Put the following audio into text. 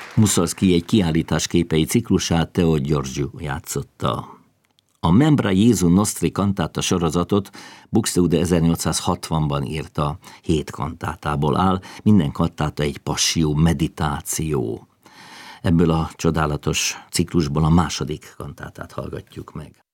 Mussorgsky egy kiállítás képei ciklusát Theo Giorgio játszotta. A Membra Jesu Nostri kantáta sorozatot Buxtehude 1860-ban írta, 7 kantátából áll, minden kantáta egy passzió, meditáció. Ebből a csodálatos ciklusból a második kantátát hallgatjuk meg.